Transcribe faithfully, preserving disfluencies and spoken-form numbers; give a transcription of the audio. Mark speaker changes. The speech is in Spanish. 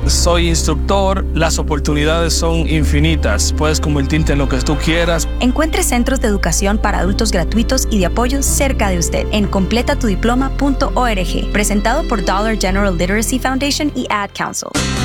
Speaker 1: soy instructor, las oportunidades son infinitas. Puedes convertirte en lo que tú quieras.
Speaker 2: Encuentre centros de educación para adultos gratuitos y de apoyo cerca de usted en completa tu diploma punto org, presentado por Dollar General Literacy Foundation y Ad Council.